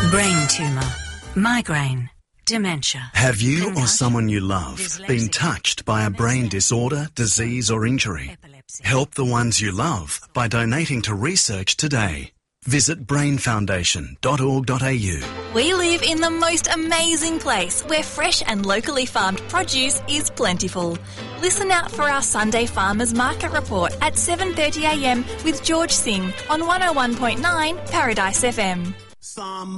Brain tumour, migraine, dementia. Have you or someone you love been touched by a brain disorder, disease or injury? Help the ones you love by donating to research today. Visit brainfoundation.org.au. We live in the most amazing place where fresh and locally farmed produce is plentiful. Listen out for our Sunday Farmers Market Report at 7:30 a.m. with George Singh on 101.9 Paradise FM.